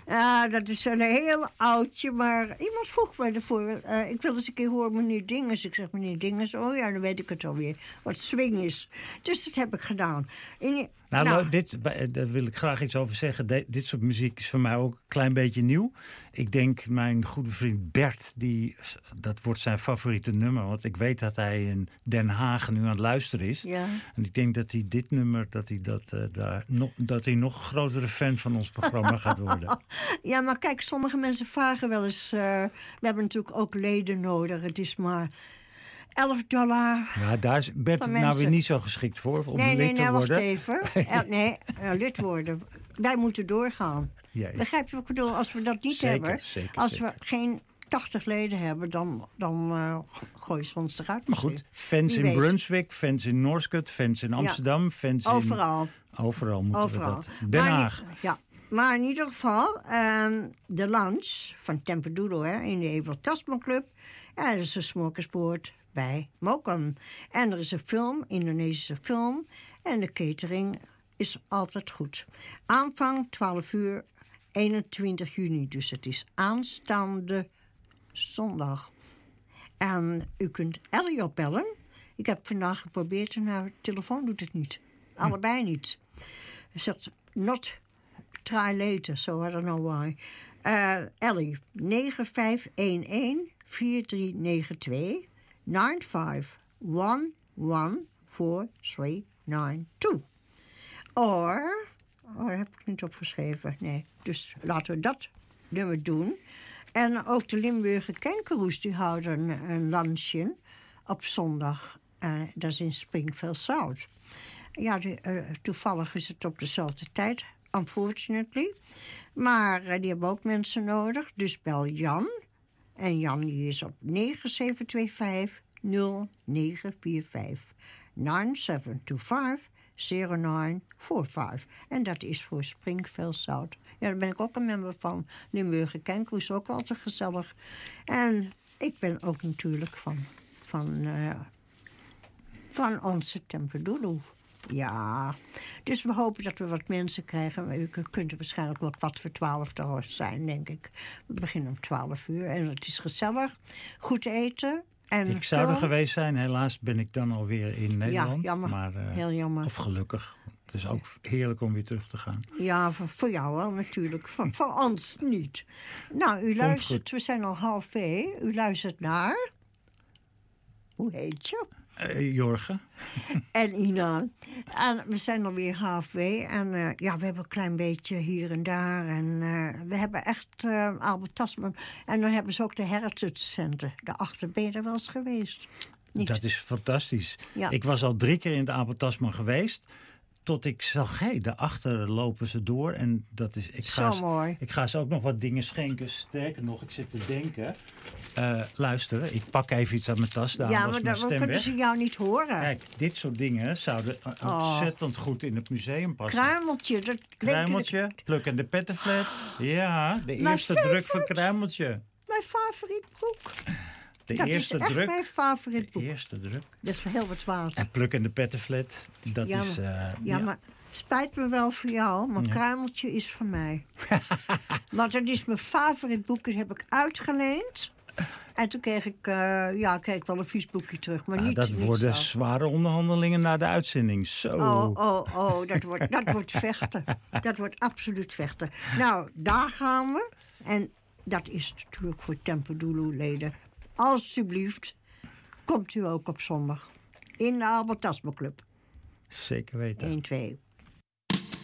Dat is een heel oudje, maar iemand vroeg mij ervoor. Ik wil eens een keer horen meneer Dinges. Ik zeg, meneer Dinges, oh ja, dan weet ik het alweer. Wat swing is. Dus dat heb ik gedaan. Daar wil ik graag iets over zeggen. Dit soort muziek is voor mij ook een klein beetje nieuw. Ik denk, mijn goede vriend Bert, dat wordt zijn favoriete nummer. Want ik weet dat hij in Den Haag nu aan het luisteren is. Ja. En ik denk dat hij dit nummer, dat hij nog een grotere fan van ons programma gaat worden. Ja, maar kijk, sommige mensen vragen wel eens... we hebben natuurlijk ook leden nodig. Het is maar... $11. Ja, daar is Bert nou weer niet zo geschikt voor om lid te worden. Wacht even. Lid worden. Wij moeten doorgaan. Jezus. Begrijp je wat ik bedoel? Als we dat niet hebben, als we geen 80 leden hebben, dan gooien ze ons eruit. Maar goed, fans in Brunswick, fans in Norskut, fans in Amsterdam, fans overal. Overal moeten we dat. Den Haag. Maar in ieder geval, de lunch van Tempedoodle in de Abel Tasman Club. En er is een smorgasbord bij Mokum. En er is een film, Indonesische film. En de catering is altijd goed. Aanvang 12 uur, 21 juni. Dus het is aanstaande zondag. En u kunt Ellie opbellen. Ik heb vandaag geprobeerd en haar telefoon doet het niet. Allebei niet. Ze zegt, not try later, so I don't know why. Ellie, 9511 4392 95114392. Or, heb ik niet opgeschreven, nee. Dus laten we dat nummer doen. En ook de Limburger Kangaroos, die houden een luncheon op zondag. Dat is in Springfield South. Ja, toevallig is het op dezelfde tijd, unfortunately. Maar die hebben ook mensen nodig, dus bel Jan. En Jan die is op 9725 0945 9725 0945. En dat is voor Springfield South. Ja, daar ben ik ook een member van. Limburger Kangaroos, ook altijd gezellig. En ik ben ook natuurlijk van onze Tempedoodle. Ja, dus we hopen dat we wat mensen krijgen. U kunt er waarschijnlijk wel 11:45 zijn, denk ik. We beginnen om 12 uur en het is gezellig. Goed eten. En ik zou er geweest zijn, helaas ben ik dan alweer in Nederland. Ja, jammer. Maar, heel jammer. Of gelukkig. Het is ook heerlijk om weer terug te gaan. Ja, voor jou wel natuurlijk. Voor ons niet. Nou, u luistert, we zijn al halfweg. U luistert naar... Hoe heet je? Jorgen. En Ina. En we zijn alweer halfweg. En we hebben een klein beetje hier en daar. En we hebben echt Albert Tasman. En dan hebben ze ook de Heritage Center. Daarachter ben je er wel eens geweest. Niet? Dat is fantastisch. Ja. Ik was al 3 keer in het Albert Tasman geweest. Tot ik zag, daarachter lopen ze door. En dat is, mooi. Ik ga ze ook nog wat dingen schenken. Sterker nog, ik zit te denken. Luister, ik pak even iets uit mijn tas. Ja, maar dan kunnen ze jou niet horen. Kijk, dit soort dingen zouden ontzettend goed in het museum passen. Kruimeltje. Pluk en de pettenflat. Ja, de eerste druk van Kruimeltje. Mijn favoriet boek. Dat is echt mijn favoriet boek. De eerste druk. Dat is heel wat waard. En Pluk en de pettenflat. Dat is... maar spijt me wel voor jou, maar Kruimeltje is voor mij. Want dat is mijn favoriet boek. Dat heb ik uitgeleend. En toen kreeg ik wel een vies boekje terug. Maar dat worden zware onderhandelingen na de uitzending. Zo. Dat wordt vechten. Dat wordt absoluut vechten. Nou, daar gaan we. En dat is natuurlijk voor Tempedoodle-leden. Alsjeblieft, komt u ook op zondag. In de Albert Tasman Club. Zeker weten. 1, 2.